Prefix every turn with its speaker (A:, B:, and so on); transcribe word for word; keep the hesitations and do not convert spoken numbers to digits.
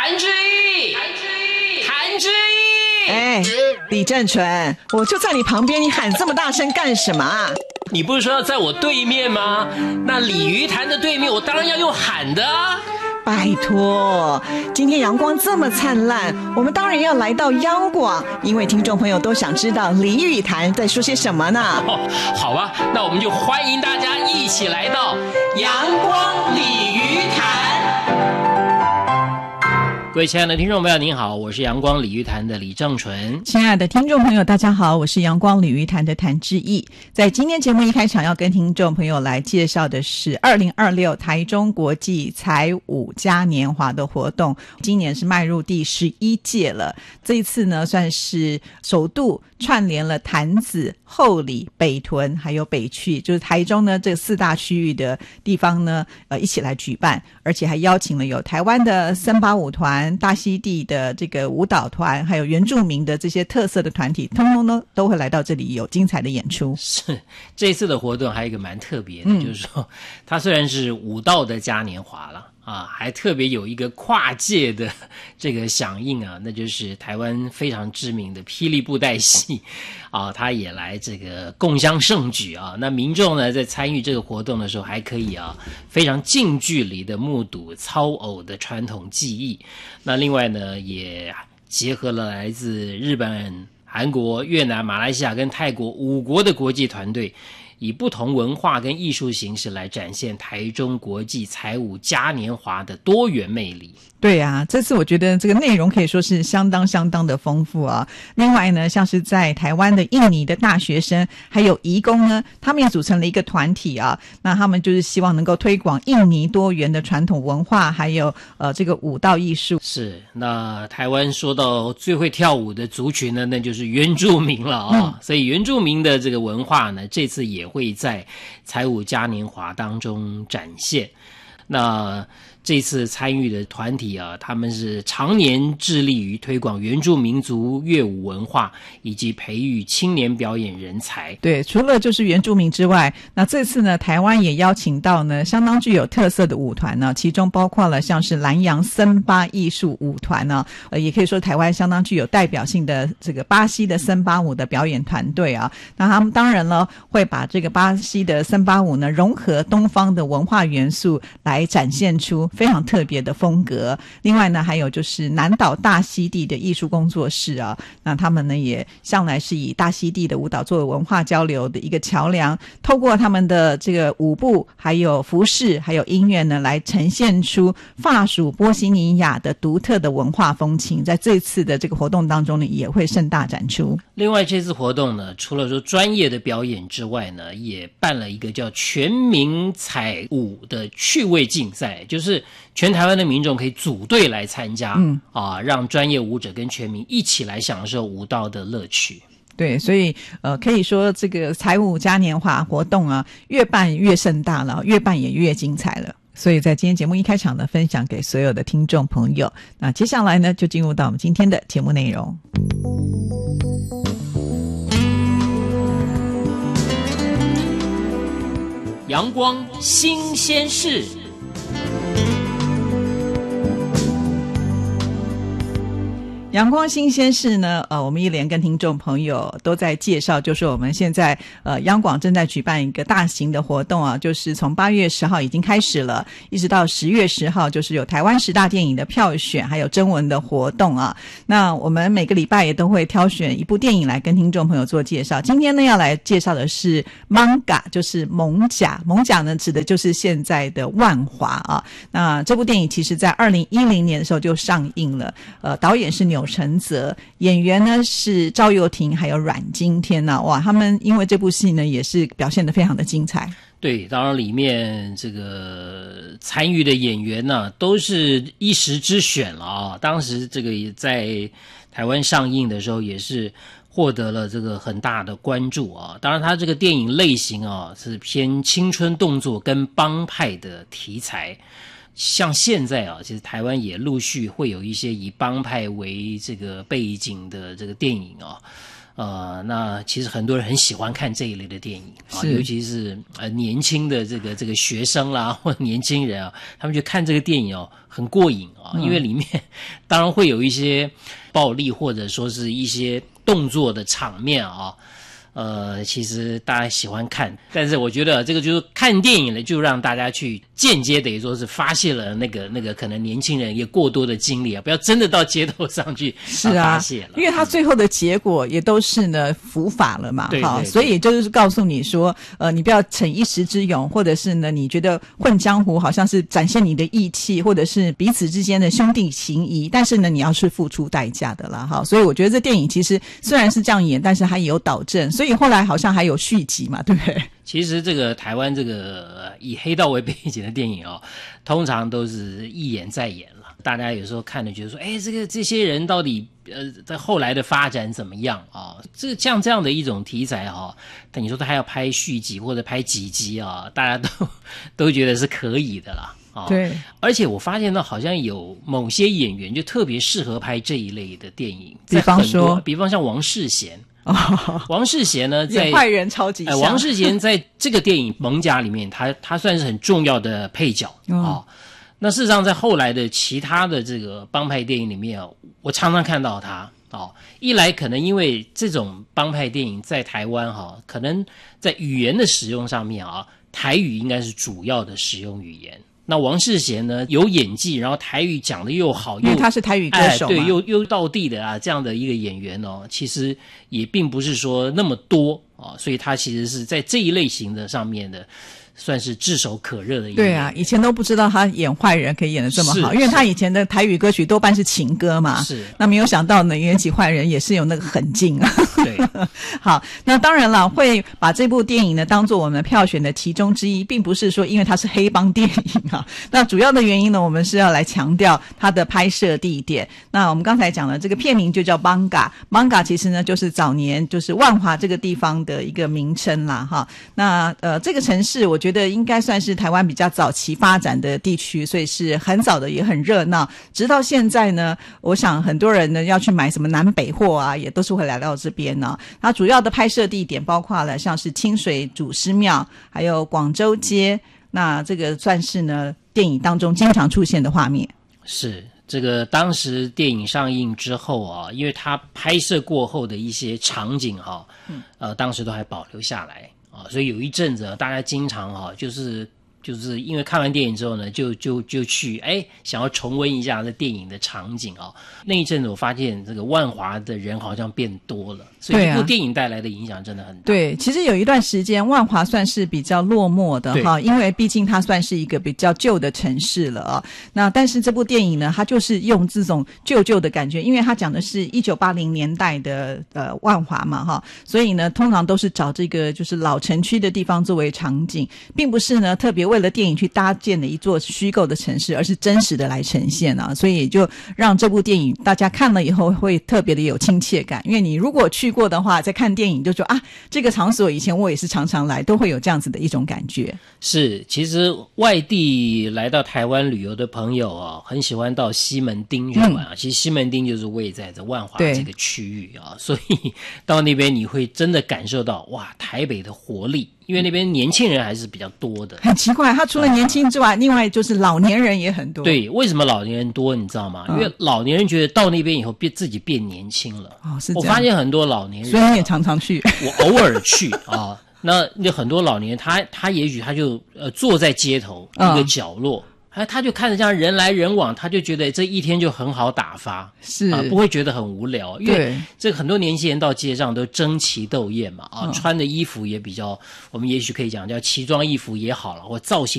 A: 谭志毅，谭志毅，谭志毅。
B: 哎，李正淳，我就在你旁边，你喊这么大声干什么啊？
A: 你不是说要在我对面吗？那鲤鱼潭的对面，我当然要用喊的啊。
B: 拜托，今天阳光这么灿烂，我们当然要来到央广，因为听众朋友都想知道鲤鱼潭在说些什么呢？
A: 哦，好吧，那我们就欢迎大家一起来到阳光鲤鱼潭。各位亲爱的听众朋友您好，我是阳光鲤鱼潭的李正淳。
B: 亲爱的听众朋友大家好，我是阳光鲤鱼潭的谭志毅。在今天节目一开场要跟听众朋友来介绍的是二零二六台中国际彩舞嘉年华的活动，今年是迈入第十一届了。这一次呢算是首度串联了潭子、后里、北屯还有北区，就是台中呢这四大区域的地方呢呃一起来举办，而且还邀请了有台湾的森巴舞团、大溪地的这个舞蹈团，还有原住民的这些特色的团体，通通呢都会来到这里有精彩的演出。
A: 是，这次的活动还有一个蛮特别的、嗯、就是说它虽然是舞蹈的嘉年华了啊，还特别有一个跨界的这个响应啊，那就是台湾非常知名的霹雳布袋戏啊，他也来这个共襄盛举啊。那民众呢在参与这个活动的时候，还可以啊非常近距离的目睹操偶的传统技艺。那另外呢，也结合了来自日本、韩国、越南、马来西亚跟泰国五国的国际团队，以不同文化跟艺术形式来展现台中国际彩舞嘉年华的多元魅力。
B: 对啊，这次我觉得这个内容可以说是相当相当的丰富啊。另外呢，像是在台湾的印尼的大学生还有移工呢，他们也组成了一个团体啊。那他们就是希望能够推广印尼多元的传统文化，还有呃这个舞蹈艺术。
A: 是，那台湾说到最会跳舞的族群呢，那就是原住民了啊、哦嗯。所以原住民的这个文化呢，这次也会在彩舞嘉年华当中展现。那这次参与的团体啊，他们是常年致力于推广原住民族乐舞文化，以及培育青年表演人才。
B: 对，除了就是原住民之外，那这次呢，台湾也邀请到呢相当具有特色的舞团呢，其中包括了像是南洋森巴艺术舞团呢，呃，也可以说台湾相当具有代表性的这个巴西的森巴舞的表演团队啊。那他们当然了，会把这个巴西的森巴舞呢融合东方的文化元素，来展现出非常特别的风格。另外呢，还有就是南岛大溪地的艺术工作室啊，那他们呢也向来是以大溪地的舞蹈作为文化交流的一个桥梁，透过他们的这个舞步、还有服饰、还有音乐呢，来呈现出法属波西尼亚的独特的文化风情。在这次的这个活动当中呢，也会盛大展出。
A: 另外，这次活动呢，除了说专业的表演之外呢，也办了一个叫全民彩舞的趣味竞赛，就是全台湾的民众可以组队来参加，嗯啊，让专业舞者跟全民一起来享受舞蹈的乐趣。
B: 对，所以呃，可以说这个彩舞嘉年华活动啊，越办越盛大了，越办也越精彩了。所以在今天节目一开场呢，分享给所有的听众朋友。那接下来呢，就进入到我们今天的节目内容。
A: 阳光新鲜事。
B: 阳光新鲜事呢，呃，我们一连跟听众朋友都在介绍，就是我们现在呃央广正在举办一个大型的活动啊，就是从八月十号已经开始了，一直到十月十号，就是有台湾十大电影的票选，还有征文的活动啊。那我们每个礼拜也都会挑选一部电影来跟听众朋友做介绍。今天呢，要来介绍的是 Manga， 就是蒙甲。蒙甲呢，指的就是现在的万华啊。那这部电影其实在二零一零年的时候就上映了，呃，导演是钮承泽，演员呢是赵又廷还有阮经天啊，哇，他们因为这部戏呢也是表现得非常的精彩。
A: 对，当然里面这个参与的演员呢、啊、都是一时之选了啊。当时这个也在台湾上映的时候也是获得了这个很大的关注啊。当然它这个电影类型啊是偏青春动作跟帮派的题材。像现在啊，其实台湾也陆续会有一些以帮派为这个背景的这个电影啊， 呃，那其实很多人很喜欢看这一类的电影啊，尤其是呃年轻的这个这个学生啦，或年轻人啊，他们去看这个电影哦，很过瘾啊，因为里面当然会有一些暴力或者说是一些动作的场面啊。呃，其实大家喜欢看，但是我觉得这个就是看电影呢，就让大家去间接等于说是发泄了那个那个可能年轻人也过多的精力啊，不要真的到街头上去
B: 是啊，
A: 发泄了，
B: 因为他最后的结果也都是呢伏法了嘛，
A: 对对对，
B: 所以就是告诉你说，呃，你不要逞一时之勇，或者是呢你觉得混江湖好像是展现你的义气，或者是彼此之间的兄弟情谊，但是呢你要是付出代价的啦，哈，所以我觉得这电影其实虽然是这样演，但是它也有导正。所以后来好像还有续集嘛，对不对？
A: 其实这个台湾这个以黑道为背景的电影哦，通常都是一演再演了。大家有时候看的觉得说，哎，这个这些人到底呃在后来的发展怎么样啊？这个像这样的一种题材哈、哦，但你说他还要拍续集或者拍几集啊，大家都都觉得是可以的啦。哦、
B: 对，
A: 而且我发现到好像有某些演员就特别适合拍这一类的电影，
B: 比方说，
A: 比方像王世贤。
B: 哦，
A: 王世贤呢，在
B: 演坏人超级像、
A: 呃。王世贤在这个电影《艋舺》里面，他他算是很重要的配角啊、哦哦。那事实上，在后来的其他的这个帮派电影里面，我常常看到他哦。一来可能因为这种帮派电影在台湾哈、哦，可能在语言的使用上面啊，台语应该是主要的使用语言。那王世贤呢，有演技，然后台语讲得又好，
B: 因为他是台语歌手嘛、
A: 哎、对，又又道地的啊，这样的一个演员哦，其实也并不是说那么多啊、哦，所以他其实是在这一类型的上面的，算是炙手可热的一个。
B: 对啊，以前都不知道他演坏人可以演得这么好，因为他以前的台语歌曲多半是情歌嘛。
A: 是。
B: 那没有想到呢，演起坏人也是有那个狠劲啊。
A: 对。
B: 好，那当然了，会把这部电影呢当做我们票选的其中之一，并不是说因为它是黑帮电影啊。那主要的原因呢，我们是要来强调它的拍摄地点。那我们刚才讲了，这个片名就叫 Manga，Manga 其实呢就是早年就是万华这个地方的一个名称啦，哈。那呃这个城市我觉得应该算是台湾比较早期发展的地区，所以是很早的，也很热闹。直到现在呢，我想很多人呢要去买什么南北货啊，也都是会来到这边呢。它主要的拍摄地点包括了像是清水祖师庙，还有广州街。那这个算是呢电影当中经常出现的画面。
A: 是这个当时电影上映之后啊，因为它拍摄过后的一些场景哈、啊，呃，当时都还保留下来啊，所以有一阵子大家经常哈、啊，就是就是因为看完电影之后呢，就就就去哎想要重温一下这电影的场景啊。那一阵子我发现这个万华的人好像变多了，所以这部电影带来的影响真的很大。
B: 对，其实有一段时间万华算是比较落寞的哈，因为毕竟它算是一个比较旧的城市了啊。那但是这部电影呢，它就是用这种旧旧的感觉，因为它讲的是一九八零年代的呃万华嘛哈，所以呢通常都是找这个就是老城区的地方作为场景，并不是呢特别为了电影去搭建的一座虚构的城市，而是真实的来呈现啊，所以也就让这部电影大家看了以后会特别的有亲切感。因为你如果去过的话，在看电影就说啊，这个场所以前我也是常常来，都会有这样子的一种感觉。
A: 是，其实外地来到台湾旅游的朋友啊，很喜欢到西门町去玩啊、嗯。其实西门町就是位在这万华这个区域啊，所以到那边你会真的感受到哇，台北的活力。因为那边年轻人还是比较多的。
B: 很奇怪，他除了年轻之外、嗯、另外就是老年人也很多。
A: 对，为什么老年人多你知道吗、嗯、因为老年人觉得到那边以后变自己变年轻了。
B: 哦，是这样。
A: 我发现很多老年人，
B: 所以你也常常去。
A: 我偶尔去啊，那有很多老年人他他也许他就呃坐在街头一个角落、嗯他他就看着这样人来人往，他就觉得这一天就很好打发，
B: 是
A: 啊，不会觉得很无聊。因为这个很多年轻人到街上都争奇斗艳嘛，啊，嗯、穿的衣服也比较，我们也许可以讲叫奇装异服也好了，或造型